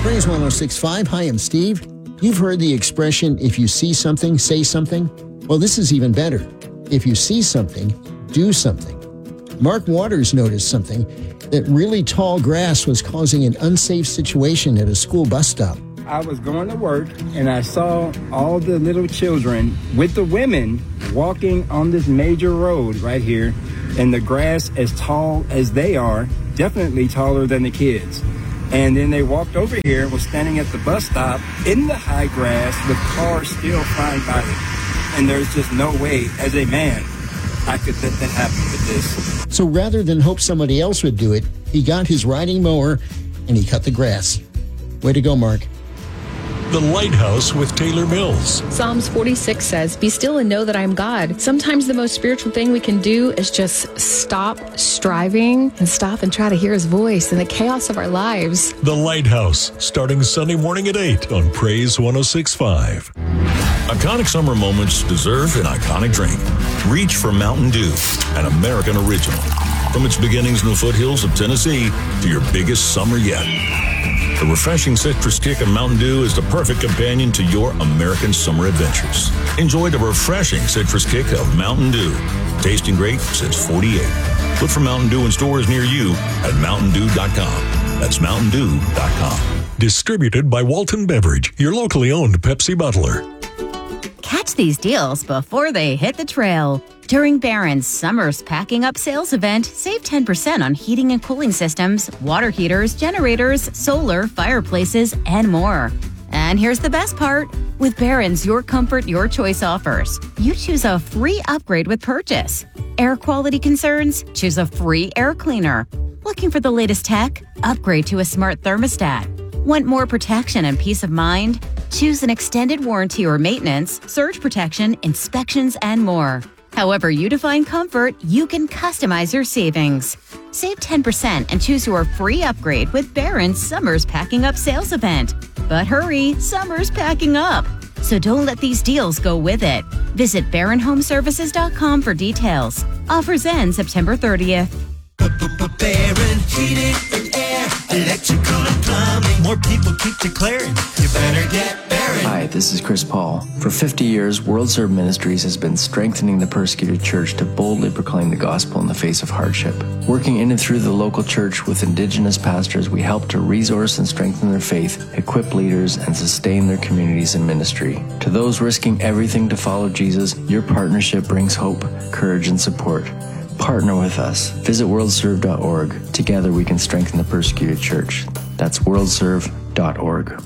Praise 106.5. Hi, I'm Steve. You've heard the expression, if you see something, say something. Well, this is even better. If you see something, do something. Mark Waters noticed something, that really tall grass was causing an unsafe situation at a school bus stop. I was going to work and I saw all the little children with the women walking on this major road right here, and the grass as tall as they are, definitely taller than the kids. And then they walked over here and was standing at the bus stop in the high grass with cars still flying by them. And there's just no way, as a man, I could let that happen with this. So rather than hope somebody else would do it, he got his riding mower and he cut the grass. Way to go, Mark. The Lighthouse with Taylor Mills. Psalms 46 says, "Be still and know that I am God." Sometimes the most spiritual thing we can do is just stop striving and stop and try to hear his voice in the chaos of our lives. The Lighthouse, starting Sunday morning at 8 on Praise 106.5. Iconic summer moments deserve an iconic drink. Reach for Mountain Dew, an American original. From its beginnings in the foothills of Tennessee to your biggest summer yet. The refreshing citrus kick of Mountain Dew is the perfect companion to your American summer adventures. Enjoy the refreshing citrus kick of Mountain Dew. Tasting great since 48. Look for Mountain Dew in stores near you at mountaindew.com. That's mountaindew.com. Distributed by Walton Beverage, your locally owned Pepsi bottler. Catch these deals before they hit the trail. During Barron's Summer's Packing Up sales event, save 10% on heating and cooling systems, water heaters, generators, solar, fireplaces, and more. And here's the best part. With Barron's Your Comfort, Your Choice offers, you choose a free upgrade with purchase. Air quality concerns? Choose a free air cleaner. Looking for the latest tech? Upgrade to a smart thermostat. Want more protection and peace of mind? Choose an extended warranty or maintenance, surge protection, inspections, and more. However you define comfort, you can customize your savings. Save 10% and choose your free upgrade with Barron's Summer's Packing Up sales event. But hurry, summer's packing up. So don't let these deals go with it. Visit BarronHomeservices.com for details. Offers end September 30th. Barron Heating and Air, Electrical and Plumbing. More people keep declaring, you better get Barron. Hi, this is Chris Paul. For 50 years, World Serve Ministries has been strengthening the persecuted church to boldly proclaim the gospel in the face of hardship. Working in and through the local church with Indigenous pastors, we help to resource and strengthen their faith, equip leaders, and sustain their communities and ministry. To those risking everything to follow Jesus, your partnership brings hope, courage, and support. Partner with us. Visit worldserve.org. Together we can strengthen the persecuted church. That's worldserve.org.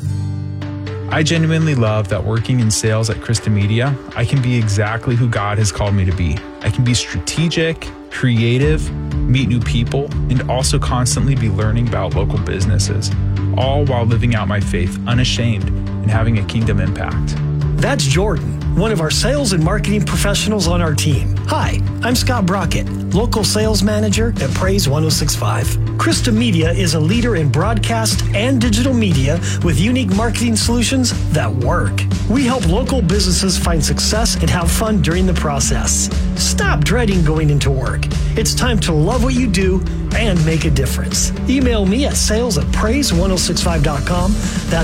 I genuinely love that working in sales at Christa Media, I can be exactly who God has called me to be. I can be strategic, creative, meet new people, and also constantly be learning about local businesses, all while living out my faith unashamed and having a kingdom impact. That's Jordan, one of our sales and marketing professionals on our team. Hi, I'm Scott Brockett, local sales manager at Praise 106.5. Christa Media is a leader in broadcast and digital media with unique marketing solutions that work. We help local businesses find success and have fun during the process. Stop dreading going into work. It's time to love what you do and make a difference. Email me at sales@praise1065.com. That's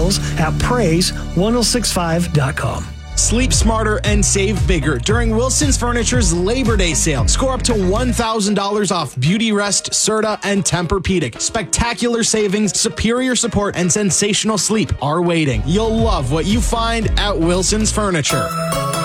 sales@praise1065.com. Sleep smarter and save bigger during Wilson's Furniture's Labor Day sale. Score up to $1,000 off Beautyrest, Serta, and Tempur-Pedic. Spectacular savings, superior support, and sensational sleep are waiting. You'll love what you find at Wilson's Furniture.